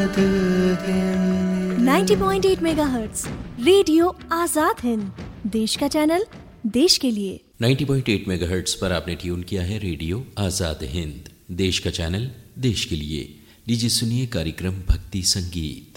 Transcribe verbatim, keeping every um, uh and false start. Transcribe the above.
नब्बे पॉइंट आठ megahertz radio Azad Hind, देश का चैनल, देश के लिए। नब्बे पॉइंट आठ मेगाहर्ट्ज पर आपने ट्यून किया है रेडियो आजाद हिंद, देश का चैनल, देश के लिए। लीजिए सुनिए कार्यक्रम भक्ति संगीत।